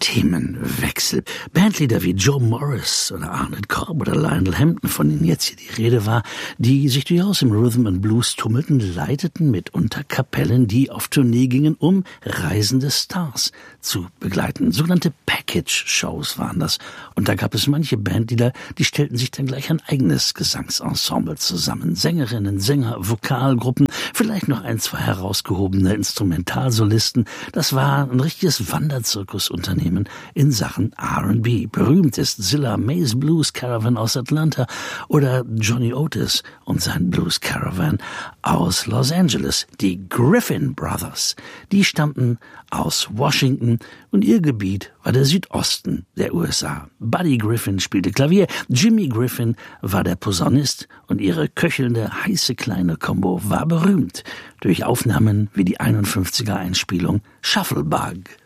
Themenwechsel. Bandleader wie Joe Morris oder Arnold Cobb oder Lionel Hampton, von denen jetzt hier die Rede war, die sich durchaus im Rhythm and Blues tummelten, leiteten mitunter Kapellen, die auf Tournee gingen, um reisende Stars zu begleiten. Sogenannte Package-Shows waren das. Und da gab es manche Bandleader, die stellten sich dann gleich ein eigenes Gesangsensemble zusammen. Sängerinnen, Sänger, Vokalgruppen, vielleicht noch ein, zwei herausgehobene Instrumentalsolisten. Das war ein richtiges Wanderzirkusunternehmen in Sachen R&B. Berühmt ist Zilla May's Blues Caravan aus Atlanta oder Johnny Otis und sein Blues Caravan aus Los Angeles. Die Griffin Brothers, die stammten aus Washington und ihr Gebiet war der Südosten der USA. Buddy Griffin spielte Klavier, Jimmy Griffin war der Posaunist und ihre köchelnde, heiße kleine Combo war berühmt durch Aufnahmen wie die 51er Einspielung Shufflebug.